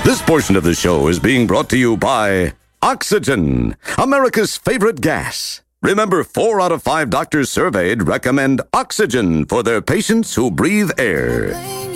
This portion of the show is being brought to you by Oxygen, America's favorite gas. Remember, 4 out of 5 doctors surveyed recommend Oxygen for their patients who breathe air.